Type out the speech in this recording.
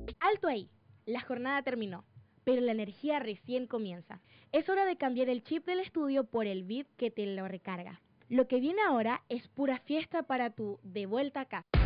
Alto ahí, la jornada terminó, pero la energía recién comienza. Es hora de cambiar el chip del estudio por el beat que te lo recarga. Lo que viene ahora es pura fiesta para tu de vuelta a casa.